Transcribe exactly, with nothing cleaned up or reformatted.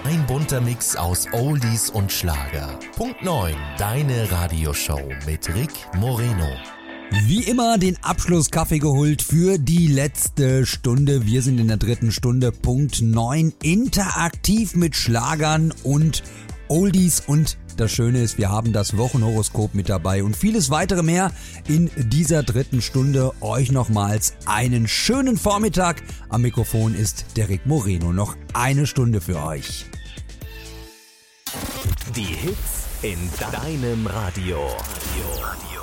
Ein bunter Mix aus Oldies und Schlager. Punkt neun, deine Radioshow mit Rick Moreno. Wie immer den Abschlusskaffee geholt für die letzte Stunde. Wir sind in der dritten Stunde, Punkt neun, interaktiv mit Schlagern und Oldies. Und das Schöne ist, wir haben das Wochenhoroskop mit dabei und vieles weitere mehr in dieser dritten Stunde. Euch nochmals einen schönen Vormittag. Am Mikrofon ist der Rick Moreno. Noch eine Stunde für euch. Die Hits in deinem Radio. Radio.